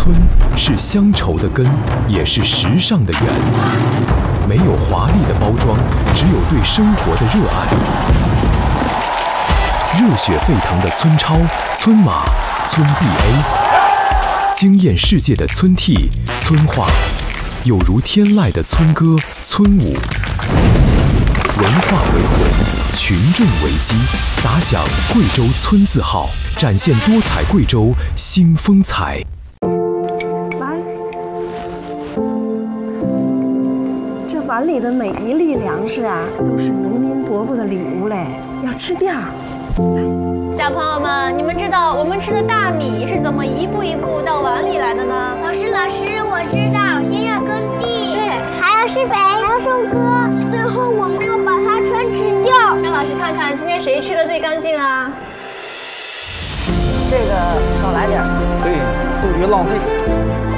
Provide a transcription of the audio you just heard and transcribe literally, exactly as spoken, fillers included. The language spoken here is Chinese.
春是乡愁的根，也是时尚的源。没有华丽的包装，只有对生活的热爱。热血沸腾的村超、村马、村 B A， 惊艳世界的村 T、村话，有如天籁的村歌、村舞。文化为魂，群众为基，打响贵州村字号，展现多彩贵州新风采。 来，这碗里的每一粒粮食啊，都是农民伯伯的礼物嘞，要吃掉。 小朋友们，你们知道我们吃的大米是怎么一步一步到碗里来的呢？ 老师，老师，我知道，先要耕地， 对， 还要施肥，还要收割，最后我们要把它全吃掉。 让老师看看今天谁吃的最干净啊？ 这个少来点儿。 对，杜绝浪费。